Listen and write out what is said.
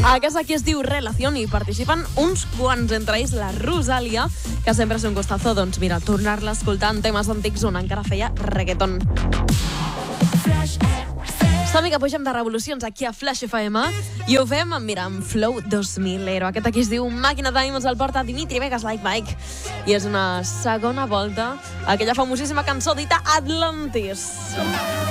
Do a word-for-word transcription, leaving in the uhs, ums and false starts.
Aquesta aquí es diu Relación i participen uns quants, entre ells la Rosalia, que sempre és un gustazo, doncs mira, tornar-la escoltant temes antics on encara feia reggaeton. Som-hi que pugem de revolucions aquí a Flash F M i ho fem, mira, amb Flow dos mil. Aquest aquí es diu Màquina Time, ens el porta Dimitri Vegas Like Mike i és una segona volta a aquella famosíssima cançó dita Atlantis.